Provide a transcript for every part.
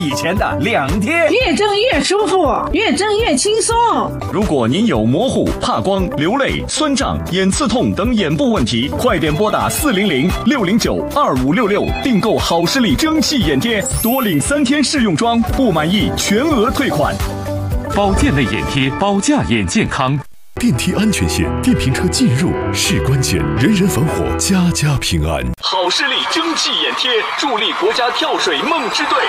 以前的2天， 越睁越舒服，越睁越轻松。 如果您有模糊、怕光、流泪、酸胀、眼刺痛等眼部问题，快点拨打400-609-2566订购好视力蒸汽眼贴，多领3天试用装，不满意全额退款。 保健类眼贴，保驾眼健康。 电梯安全线，电瓶车进入是关键，人人防火，家家平安。 好视力蒸汽眼贴，助力国家跳水梦之队。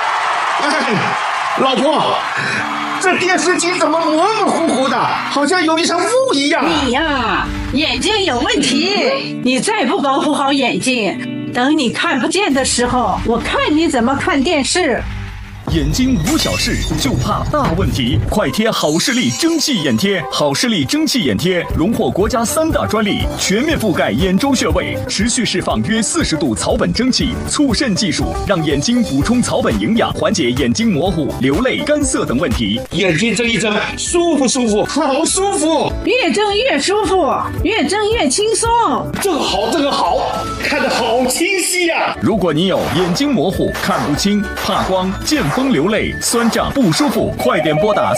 老婆，这电视机怎么模模糊糊的，好像有一层雾一样。 你呀，眼睛有问题，你再不保护好眼睛，等你看不见的时候，我看你怎么看电视。 眼睛无小事，就怕大问题。快贴好视力蒸汽眼贴，好视力蒸汽眼贴荣获国家3大专利，全面覆盖眼周穴位，持续释放约40度草本蒸汽，促渗技术让眼睛补充草本营养，缓解眼睛模糊、流泪、干涩等问题。 眼睛睁一睁，舒不舒服？好舒服！ 越睁越舒服，越睁越轻松。 这个好，看得好清晰呀！ 如果你有眼睛模糊、看不清、怕光、见风流泪、酸胀不舒服，快点拨打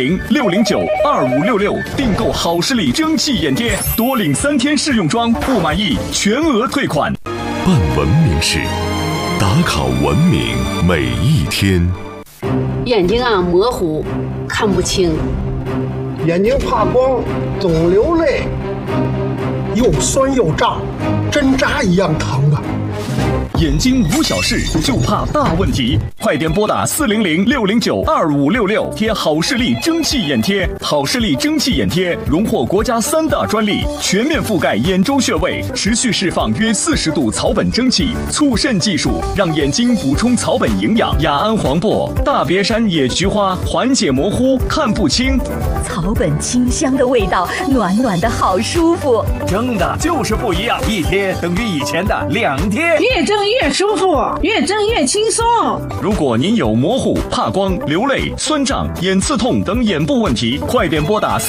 400-609-2566订购好视力蒸汽眼贴，多领3天试用装，不满意全额退款。 办文明事，打卡文明每一天。 眼睛模糊，看不清， 眼睛怕光，总流泪，又酸又胀，针扎一样疼啊！ 眼睛无小事，就怕大问题。快点拨打400-609-2566贴好视力蒸汽眼贴。好视力蒸汽眼贴荣获国家3大专利，全面覆盖眼周穴位，持续释放约40度草本蒸汽，促渗技术让眼睛补充草本营养。雅安黄柏、大别山野菊花缓解模糊、看不清。 草本清香的味道，暖暖的好舒服。 蒸的就是不一样，1贴等于以前的2天。 越睁越舒服，越睁越轻松。 如果您有模糊、怕光、流泪、酸胀、眼刺痛等眼部问题，快点拨打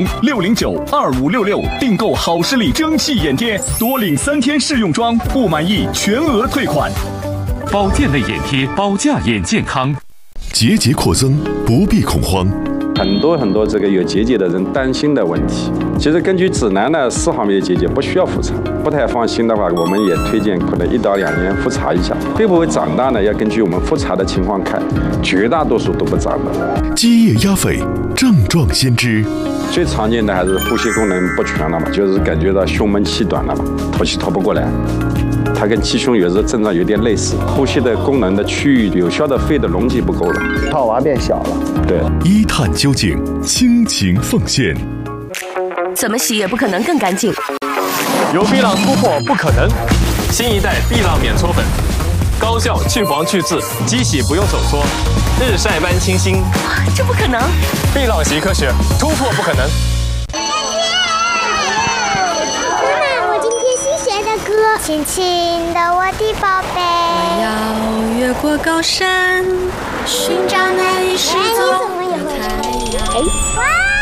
400-609-2566订购好视力蒸汽眼贴，多领3天试用装，不满意全额退款。 保健类眼贴，保驾眼健康。 结节扩增，不必恐慌。 很多这个有结节的人担心的问题，其实根据指南呢，4毫米的结节不需要复查。不太放心的话，我们也推荐可能1到2年复查一下。会不会长大呢？要根据我们复查的情况看，绝大多数都不长的。 积液压肺，症状先知。 最常见的还是呼吸功能不全了嘛，就是感觉到胸闷气短了嘛，透气透不过来。它跟气胸有时候症状有点类似，呼吸的功能的区域，有效的肺的容积不够了， 套娃变小了。 对， 一探究竟，倾情奉献。 怎么洗也不可能更干净。 有碧浪突破不可能，新一代碧浪免搓粉，高效去黄去渍，机洗不用手搓，日晒般清新。 这不可能！ 碧浪习科学，突破不可能。 歌，亲亲的我的宝贝， 我要越过高山，寻找那里失踪的太阳。 哇！